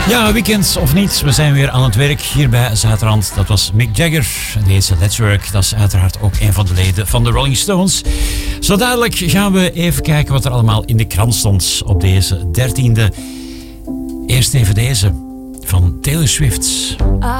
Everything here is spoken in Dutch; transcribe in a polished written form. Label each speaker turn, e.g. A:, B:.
A: Ja, weekend of niet, we zijn weer aan het werk hier bij Zuidrand. Dat was Mick Jagger. Deze Let's Work, dat is uiteraard ook een van de leden van de Rolling Stones. Zo dadelijk gaan we even kijken wat er allemaal in de krant stond op deze 13e. Eerst even deze van Taylor Swift.